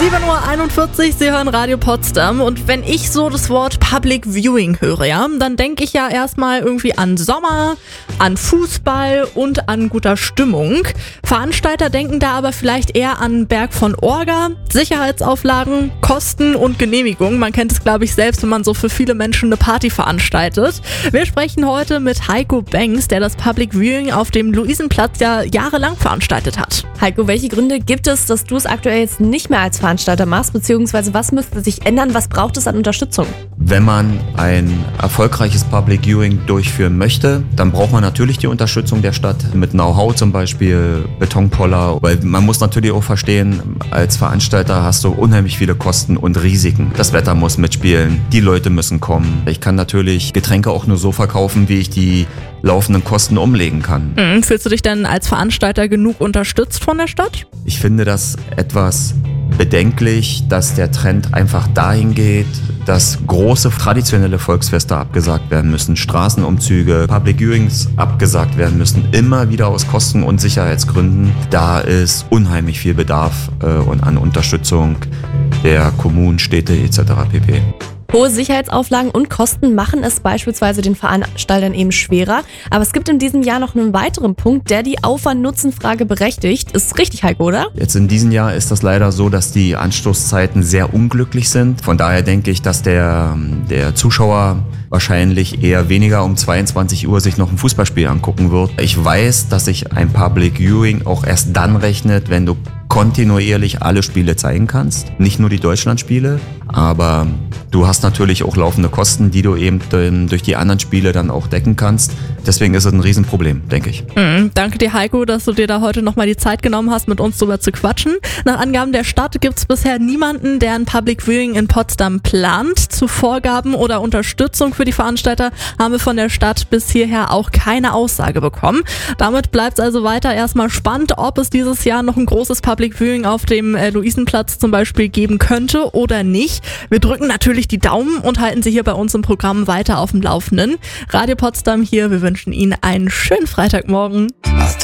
7:41 Uhr, Sie hören Radio Potsdam und wenn ich so das Wort Public Viewing höre, ja, dann denke ich ja erstmal irgendwie an Sommer, an Fußball und an guter Stimmung. Veranstalter denken da aber vielleicht eher an Berg von Orga, Sicherheitsauflagen, Kosten und Genehmigungen. Man kennt es, glaube ich, selbst, wenn man so für viele Menschen eine Party veranstaltet. Wir sprechen heute mit Heiko Banks, der das Public Viewing auf dem Luisenplatz ja jahrelang veranstaltet hat. Heiko, welche Gründe gibt es, dass du es aktuell jetzt nicht mehr als Veranstalter machst, beziehungsweise was müsste sich ändern, was braucht es an Unterstützung? Wenn man ein erfolgreiches Public Viewing durchführen möchte, dann braucht man natürlich die Unterstützung der Stadt mit Know-how, zum Beispiel Betonpoller, weil man muss natürlich auch verstehen, als Veranstalter hast du unheimlich viele Kosten und Risiken. Das Wetter muss mitspielen, die Leute müssen kommen. Ich kann natürlich Getränke auch nur so verkaufen, wie ich die laufenden Kosten umlegen kann. Fühlst du dich denn als Veranstalter genug unterstützt von der Stadt? Ich finde das etwas bedenklich, dass der Trend einfach dahin geht, dass große traditionelle Volksfeste abgesagt werden müssen, Straßenumzüge, Public Viewings abgesagt werden müssen, immer wieder aus Kosten- und Sicherheitsgründen. Da ist unheimlich viel Bedarf und an Unterstützung der Kommunen, Städte etc. pp. Hohe Sicherheitsauflagen und Kosten machen es beispielsweise den Veranstaltern eben schwerer. Aber es gibt in diesem Jahr noch einen weiteren Punkt, der die Aufwand-Nutzen-Frage berechtigt. Ist richtig, Heiko, oder? Jetzt in diesem Jahr ist das leider so, dass die Anstoßzeiten sehr unglücklich sind. Von daher denke ich, dass der Zuschauer wahrscheinlich eher weniger um 22 Uhr sich noch ein Fußballspiel angucken wird. Ich weiß, dass sich ein Public Viewing auch erst dann rechnet, wenn du kontinuierlich alle Spiele zeigen kannst. Nicht nur die Deutschlandspiele, aber du hast natürlich auch laufende Kosten, die du eben durch die anderen Spiele dann auch decken kannst. Deswegen ist es ein Riesenproblem, denke ich. Danke dir, Heiko, dass du dir da heute nochmal die Zeit genommen hast, mit uns drüber zu quatschen. Nach Angaben der Stadt gibt es bisher niemanden, der ein Public Viewing in Potsdam plant. Zu Vorgaben oder Unterstützung für die Veranstalter haben wir von der Stadt bis hierher auch keine Aussage bekommen. Damit bleibt es also weiter erstmal spannend, ob es dieses Jahr noch ein großes Public Viewing auf dem Luisenplatz zum Beispiel geben könnte oder nicht. Wir drücken natürlich die Daumen und halten Sie hier bei uns im Programm weiter auf dem Laufenden. Radio Potsdam hier, wir wünschen Ihnen einen schönen Freitagmorgen.